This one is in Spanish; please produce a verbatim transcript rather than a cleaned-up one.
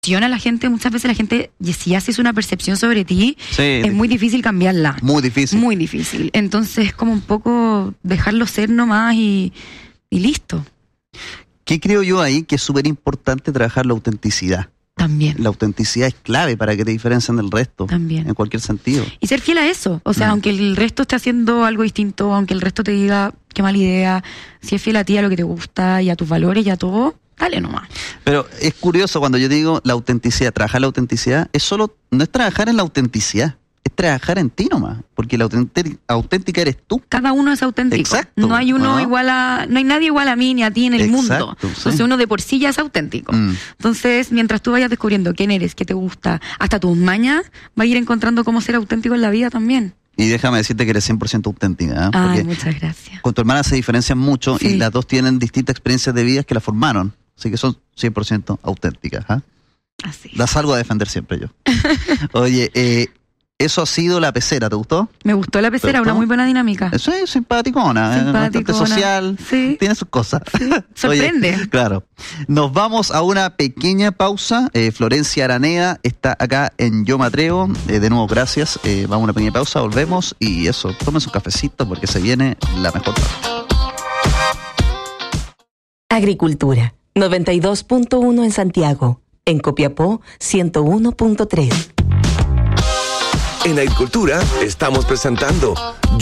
a la gente, muchas veces la gente, si haces una percepción sobre ti, Sí, es muy difícil cambiarla. muy difícil. Muy difícil. Entonces, como un poco dejarlo ser nomás y, y listo. ¿Qué creo yo ahí? Que es súper importante trabajar la autenticidad. También. La autenticidad es clave para que te diferencien del resto. También. En cualquier sentido. Y ser fiel a eso. O sea, Mm. aunque el resto esté haciendo algo distinto, aunque el resto te diga qué mala idea, si es fiel a ti, a lo que te gusta y a tus valores y a todo, dale nomás. Pero es curioso cuando yo digo la autenticidad, trabajar la autenticidad, es solo, no es trabajar en la autenticidad, es trabajar en ti nomás, porque la auténtica, auténtica eres tú. Cada uno es auténtico. Exacto, No hay uno ¿no? igual a, no hay nadie igual a mí ni a ti en el Exacto, mundo. sí. Entonces uno de por sí ya es auténtico. Mm. Entonces, mientras tú vayas descubriendo quién eres, qué te gusta, hasta tus mañas, vas a ir encontrando cómo ser auténtico en la vida también. Y déjame decirte que eres cien por ciento auténtica, ¿eh? Ay, Porque muchas gracias. con tu hermana se diferencian mucho Sí. y las dos tienen distintas experiencias de vida que la formaron, así que son cien por ciento auténticas. ¿eh? Así. La salgo a defender siempre yo. Oye, eh, eso ha sido La Pecera, ¿te gustó? Me gustó la pecera, ¿Te gustó? una muy buena dinámica. Eso es simpaticona, ¿eh? Bastante Simpaticona. social, Sí. tiene sus cosas. Sorprende. Oye, claro. Nos vamos a una pequeña pausa. Eh, Florencia Araneda está acá en Yo Me Atrevo. Eh, de nuevo, gracias. Eh, vamos a una pequeña pausa, volvemos y eso, tomen su cafecito porque se viene la mejor parte. Agricultura, noventa y dos punto uno en Santiago. En Copiapó, ciento uno punto tres. En Agricultura estamos presentando